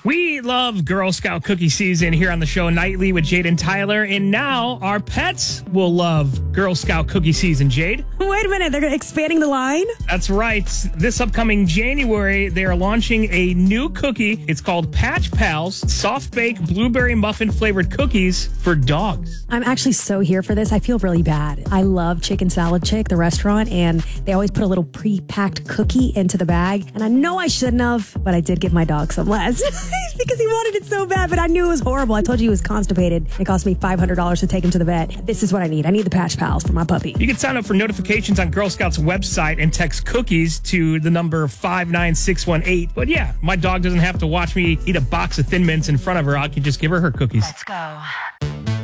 We love Girl Scout cookie season here on the show nightly with Jade and Tyler. And now our pets will love Girl Scout cookie season, Jade. Wait a minute, they're expanding the line? That's right. This upcoming January, they are launching a new cookie. It's called Patch Pals, soft-baked blueberry muffin flavored cookies for dogs. I'm actually so here for this. I feel really bad. I love Chicken Salad Chick, the restaurant, and they always put a little pre-packed cookie into the bag. And I know I shouldn't have, but I did give my dog some last because he wanted it so bad, but I knew it was horrible. I told you he was constipated. It cost me $500 to take him to the vet. This is what I need. I need the Patch Pals for my puppy. You can sign up for notifications on Girl Scouts website and text cookies to the number 59618. But yeah, my dog doesn't have to watch me eat a box of Thin Mints in front of her. I can just give her cookies. Let's go.